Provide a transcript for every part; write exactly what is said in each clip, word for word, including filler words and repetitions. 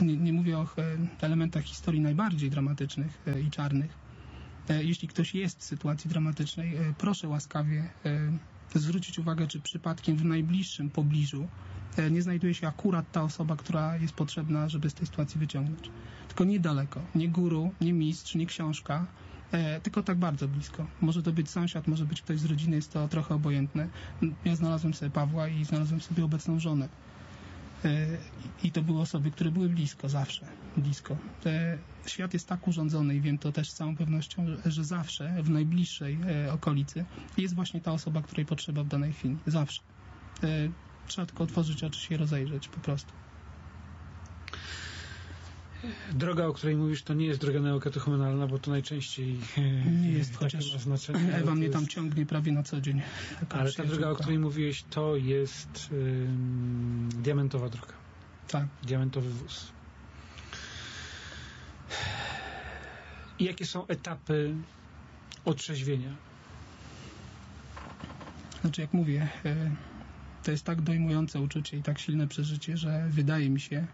nie, nie mówię o elementach historii najbardziej dramatycznych i czarnych. Jeśli ktoś jest w sytuacji dramatycznej, proszę łaskawie zwrócić uwagę, czy przypadkiem w najbliższym pobliżu nie znajduje się akurat ta osoba, która jest potrzebna, żeby z tej sytuacji wyciągnąć. Tylko niedaleko. Nie guru, nie mistrz, nie książka, tylko tak bardzo blisko. Może to być sąsiad, może być ktoś z rodziny, jest to trochę obojętne. Ja znalazłem sobie Pawła i znalazłem sobie obecną żonę. I to były osoby, które były blisko, zawsze blisko. Świat jest tak urządzony i wiem to też z całą pewnością, że zawsze w najbliższej okolicy jest właśnie ta osoba, której potrzeba w danej chwili. Zawsze. Trzeba tylko otworzyć oczy, się rozejrzeć po prostu. Droga, o której mówisz, to nie jest droga neokatechumenalna, bo to najczęściej nie jest, chociaż ma znaczenie. Ewa mnie jest... tam ciągnie prawie na co dzień. Ale ta droga, o której mówiłeś, to jest ym, diamentowa droga. Tak. Diamentowy wóz. I jakie są etapy otrzeźwienia? Znaczy, jak mówię, to jest tak dojmujące uczucie i tak silne przeżycie, że wydaje mi się,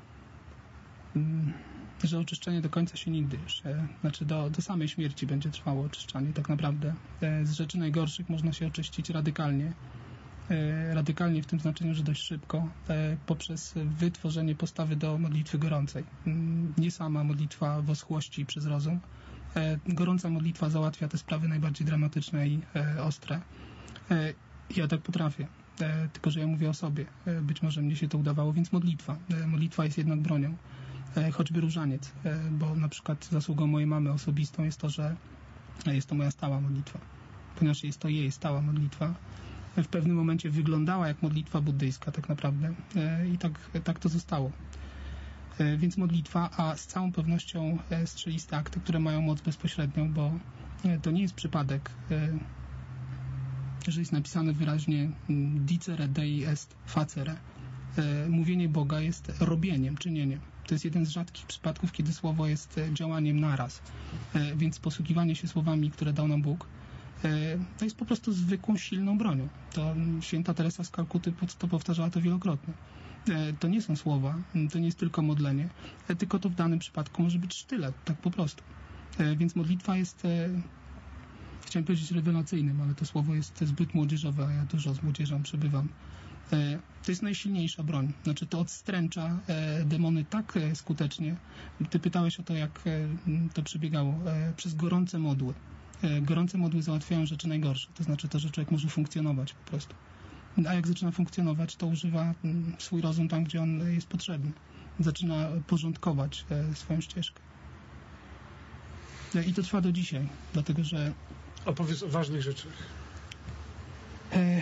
że oczyszczenie do końca się nigdy już, znaczy do, do samej śmierci będzie trwało oczyszczanie. Tak naprawdę z rzeczy najgorszych można się oczyścić radykalnie. Radykalnie w tym znaczeniu, że dość szybko, poprzez wytworzenie postawy do modlitwy gorącej. Nie sama modlitwa w oschłości przez rozum. Gorąca modlitwa załatwia te sprawy najbardziej dramatyczne i ostre. Ja tak potrafię, tylko że ja mówię o sobie. Być może mnie się to udawało, więc modlitwa. Modlitwa jest jednak bronią. Choćby różaniec, bo na przykład zasługą mojej mamy osobistą jest to, że jest to moja stała modlitwa. Ponieważ jest to jej stała modlitwa, w pewnym momencie wyglądała jak modlitwa buddyjska tak naprawdę i tak, tak to zostało. Więc modlitwa, a z całą pewnością strzeliste akty, które mają moc bezpośrednią, bo to nie jest przypadek, że jest napisane wyraźnie dicere Dei est facere. Mówienie Boga jest robieniem, czynieniem. To jest jeden z rzadkich przypadków, kiedy słowo jest działaniem naraz. Więc posługiwanie się słowami, które dał nam Bóg, to jest po prostu zwykłą, silną bronią. To święta Teresa z Kalkuty to powtarzała to wielokrotnie. To nie są słowa, to nie jest tylko modlenie, tylko to w danym przypadku może być sztylet, tak po prostu. Więc modlitwa jest, chciałem powiedzieć rewelacyjnym, ale to słowo jest zbyt młodzieżowe, a ja dużo z młodzieżą przebywam. To jest najsilniejsza broń. Znaczy to odstręcza demony tak skutecznie. Ty pytałeś o to, jak to przebiegało. Przez gorące modły. Gorące modły załatwiają rzeczy najgorsze. To znaczy to, że człowiek może funkcjonować po prostu. A jak zaczyna funkcjonować, to używa swój rozum tam, gdzie on jest potrzebny. Zaczyna porządkować swoją ścieżkę. I to trwa do dzisiaj, dlatego że... Opowiedz o ważnych rzeczach. E...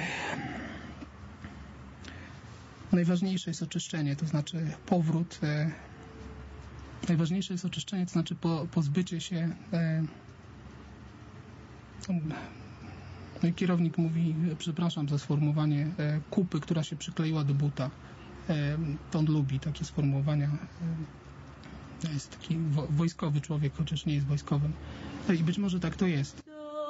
Najważniejsze jest oczyszczenie, to znaczy powrót. E... Najważniejsze jest oczyszczenie, to znaczy po, pozbycie się... E... No i kierownik mówi, przepraszam za sformułowanie, e, kupy, która się przykleiła do buta. E, on lubi takie sformułowania. E, jest taki wo- wojskowy człowiek, chociaż nie jest wojskowym. E, I być może tak to jest.